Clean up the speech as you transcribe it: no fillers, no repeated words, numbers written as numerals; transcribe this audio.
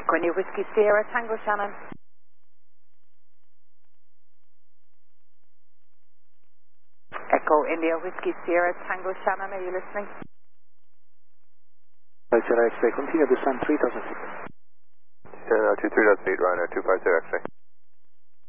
Echo India Whiskey Sierra Tango Shannon. Echo India Whiskey Sierra Tango Shannon, are you listening? Sierra X-ray, continue descent 3000 feet. Sierra 23.8, Ryanair 250 X-ray.